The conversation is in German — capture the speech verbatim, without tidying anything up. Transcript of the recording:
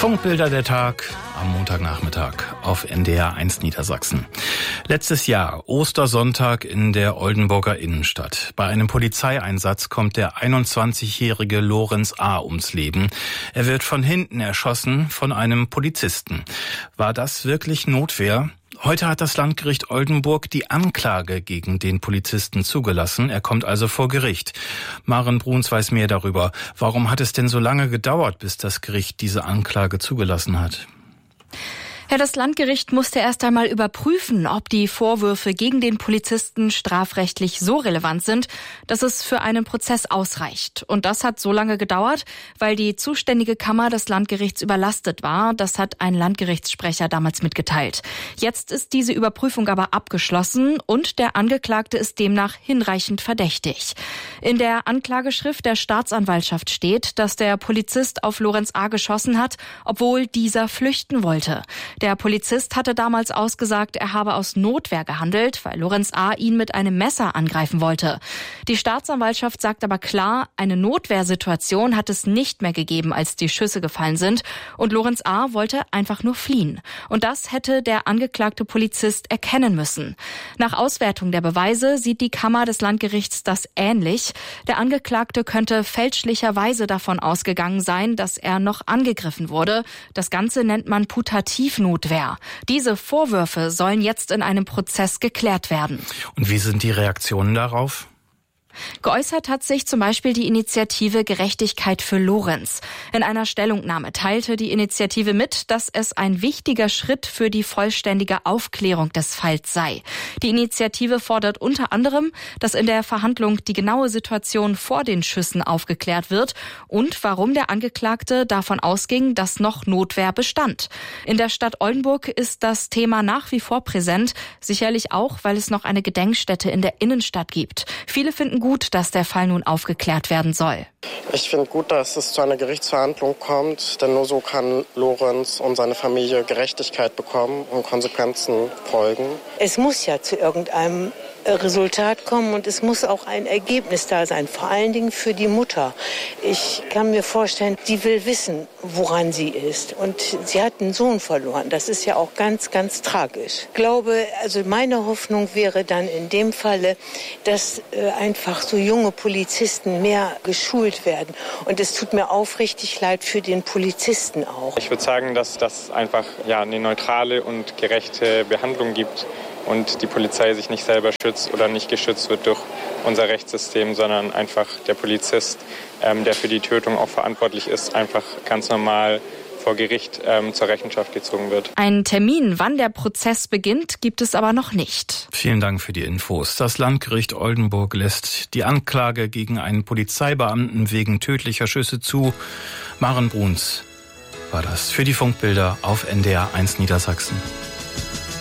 Funkbilder der Tag am Montagnachmittag auf N D R eins Niedersachsen. Letztes Jahr, Ostersonntag in der Oldenburger Innenstadt. Bei einem Polizeieinsatz kommt der einundzwanzigjährige Lorenz A. ums Leben. Er wird von hinten erschossen von einem Polizisten. War das wirklich Notwehr? Heute hat das Landgericht Oldenburg die Anklage gegen den Polizisten zugelassen. Er kommt also vor Gericht. Maren Bruns weiß mehr darüber. Warum hat es denn so lange gedauert, bis das Gericht diese Anklage zugelassen hat? Ja, das Landgericht musste erst einmal überprüfen, ob die Vorwürfe gegen den Polizisten strafrechtlich so relevant sind, dass es für einen Prozess ausreicht. Und das hat so lange gedauert, weil die zuständige Kammer des Landgerichts überlastet war. Das hat ein Landgerichtssprecher damals mitgeteilt. Jetzt ist diese Überprüfung aber abgeschlossen und der Angeklagte ist demnach hinreichend verdächtig. In der Anklageschrift der Staatsanwaltschaft steht, dass der Polizist auf Lorenz A. geschossen hat, obwohl dieser flüchten wollte. Der Polizist hatte damals ausgesagt, er habe aus Notwehr gehandelt, weil Lorenz A. ihn mit einem Messer angreifen wollte. Die Staatsanwaltschaft sagt aber klar, eine Notwehrsituation hat es nicht mehr gegeben, als die Schüsse gefallen sind. Und Lorenz A. wollte einfach nur fliehen. Und das hätte der angeklagte Polizist erkennen müssen. Nach Auswertung der Beweise sieht die Kammer des Landgerichts das ähnlich. Der Angeklagte könnte fälschlicherweise davon ausgegangen sein, dass er noch angegriffen wurde. Das Ganze nennt man Putativnotwehr. Notwehr. Diese Vorwürfe sollen jetzt in einem Prozess geklärt werden. Und wie sind die Reaktionen darauf? Geäußert hat sich zum Beispiel die Initiative Gerechtigkeit für Lorenz. In einer Stellungnahme teilte die Initiative mit, dass es ein wichtiger Schritt für die vollständige Aufklärung des Falls sei. Die Initiative fordert unter anderem, dass in der Verhandlung die genaue Situation vor den Schüssen aufgeklärt wird und warum der Angeklagte davon ausging, dass noch Notwehr bestand. In der Stadt Oldenburg ist das Thema nach wie vor präsent, sicherlich auch, weil es noch eine Gedenkstätte in der Innenstadt gibt. Viele finden gut, dass der Fall nun aufgeklärt werden soll. Ich finde gut, dass es zu einer Gerichtsverhandlung kommt, denn nur so kann Lorenz und seine Familie Gerechtigkeit bekommen und Konsequenzen folgen. Es muss ja zu irgendeinem Resultat kommen und es muss auch ein Ergebnis da sein, vor allen Dingen für die Mutter. Ich kann mir vorstellen, sie will wissen, woran sie ist. Und sie hat einen Sohn verloren. Das ist ja auch ganz, ganz tragisch. Ich glaube, also meine Hoffnung wäre dann in dem Falle, dass äh, einfach so junge Polizisten mehr geschult werden. Und es tut mir aufrichtig leid für den Polizisten auch. Ich würde sagen, dass das einfach ja, eine neutrale und gerechte Behandlung gibt und die Polizei sich nicht selber schützt oder nicht geschützt wird durch unser Rechtssystem, sondern einfach der Polizist, ähm, der für die Tötung auch verantwortlich ist, einfach ganz normal vor Gericht ähm, zur Rechenschaft gezogen wird. Einen Termin, wann der Prozess beginnt, gibt es aber noch nicht. Vielen Dank für die Infos. Das Landgericht Oldenburg lässt die Anklage gegen einen Polizeibeamten wegen tödlicher Schüsse zu. Maren Bruns war das für die Funkbilder auf N D R eins Niedersachsen.